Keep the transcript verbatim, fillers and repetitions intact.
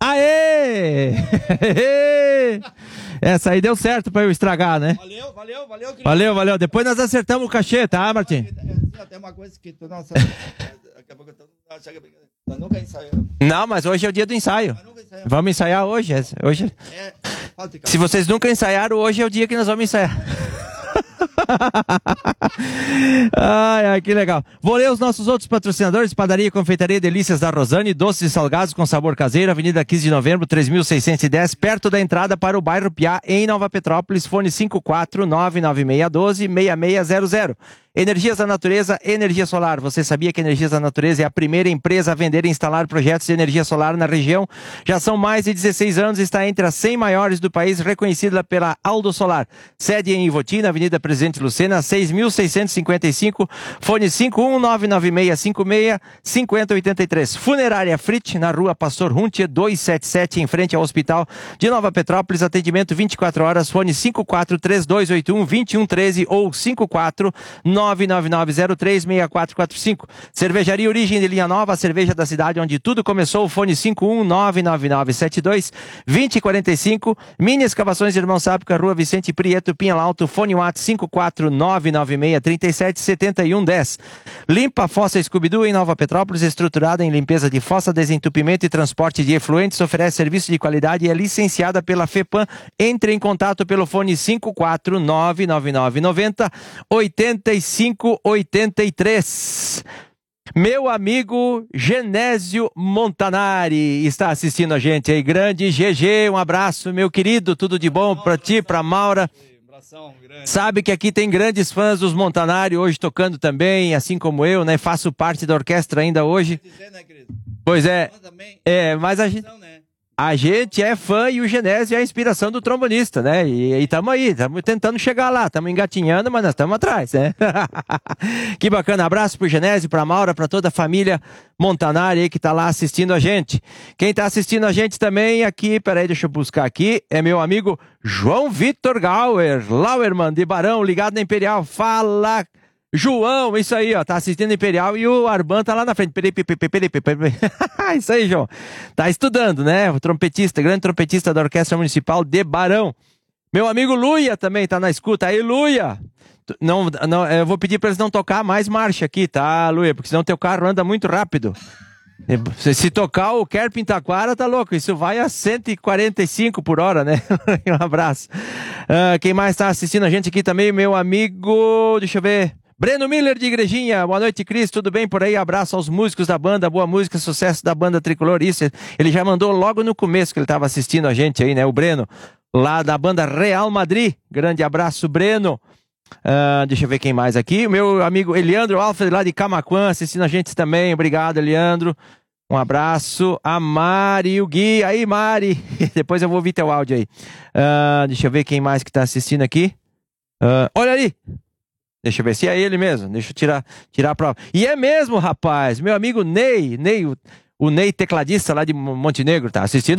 Aê! Essa aí deu certo pra eu estragar, né? Valeu, valeu, valeu. Querido. Valeu, valeu. Depois nós acertamos o cachê, tá, Martim? Tem uma coisa que tu não sabe. Daqui a pouco tu não acha que é brincadeira. Tu nunca ensaiou. Não, mas hoje é o dia do ensaio. Vamos ensaiar hoje. hoje. É, falta de Se vocês nunca ensaiaram, hoje é o dia que nós vamos ensaiar. Ai, ai, que legal. Vou ler os nossos outros patrocinadores: Padaria e Confeitaria Delícias da Rosane, doces e salgados com sabor caseiro, Avenida quinze de Novembro, três mil seiscentos e dez, perto da entrada para o bairro Piá, em Nova Petrópolis. Fone cinco quatro nove nove seis um dois, seis seis zero zero. Energias da Natureza, energia solar. Você sabia que Energias da Natureza é a primeira empresa a vender e instalar projetos de energia solar na região? Já são mais de dezesseis anos e está entre as cem maiores do país, reconhecida pela Aldo Solar. Sede em Ivoti, na Avenida Presidente Lucena, seis mil seiscentos e cinquenta e cinco, fone cinco um nove nove seis cinco seis cinco zero oito três. Funerária Frit, na rua Pastor Runtia, duzentos e setenta e sete, em frente ao Hospital de Nova Petrópolis. Atendimento vinte e quatro horas, fone cinco quatro três dois oito um dois um um três ou cinco quatro nove nove nove zero três seis quatro quatro cinco. Cervejaria Origem de Linha Nova, a cerveja da cidade onde tudo começou. Fone cinco um nove nove nove sete dois dois zero quatro cinco. Mini Escavações Irmão Sápica, rua Vicente Prieto, Pinhalauto. Fone WhatsApp cinco quatro nove nove seis três sete sete um um zero. Limpa Fossa Scooby-Doo em Nova Petrópolis, estruturada em limpeza de fossa, desentupimento e transporte de efluentes. Oferece serviço de qualidade e é licenciada pela FEPAM. Entre em contato pelo fone cinco quatro nove nove nove nove zero oito cinco oito três. Meu amigo Genésio Montanari está assistindo a gente aí. Grande G G, um abraço, meu querido. Tudo de bom pra ti, pra Maura. Sabe que aqui tem grandes fãs dos Montanari hoje tocando também, assim como eu, né? Faço parte da orquestra ainda hoje. Pois é, é, mas a gente... A gente é fã e o Genésio é a inspiração do trombonista, né? E estamos aí, estamos tentando chegar lá, estamos engatinhando, mas nós estamos atrás, né? Que bacana, abraço pro Genésio, pra Maura, pra toda a família Montanari aí que tá lá assistindo a gente. Quem tá assistindo a gente também aqui, peraí, deixa eu buscar aqui, é meu amigo João Vitor Gauer, Lauerman de Barão, ligado na Imperial. Fala, João, isso aí, ó, tá assistindo Imperial e o Arban tá lá na frente. Peraí, peraí, peraí, peraí. Isso aí, João. Tá estudando, né? O trompetista, grande trompetista da Orquestra Municipal de Barão. Meu amigo Luia também tá na escuta. Aí, Luia. Não, não, eu vou pedir pra eles não tocar mais marcha aqui, tá, Luia? Porque senão teu carro anda muito rápido. Se tocar o Kerpin Taquara, tá louco. Isso vai a cento e quarenta e cinco por hora, né? Um abraço. Uh, quem mais tá assistindo a gente aqui também? Meu amigo, deixa eu ver. Breno Miller de Igrejinha, boa noite, Cris, tudo bem por aí? Abraço aos músicos da banda, boa música, sucesso da banda Tricolor. Isso, ele já mandou logo no começo que ele estava assistindo a gente aí, né? O Breno, lá da banda Real Madrid. Grande abraço, Breno. Uh, deixa eu ver quem mais aqui. O meu amigo Eliandro Alfred, lá de Camaquã, assistindo a gente também. Obrigado, Eliandro. Um abraço. A Mari e o Gui. Aí, Mari. Depois eu vou ouvir teu áudio aí. Uh, deixa eu ver quem mais que está assistindo aqui. Uh, olha ali. Deixa eu ver se é ele mesmo. Deixa eu tirar, tirar a prova. E é mesmo, rapaz. Meu amigo Ney. Ney, o, o Ney tecladista lá de Montenegro, tá assistindo.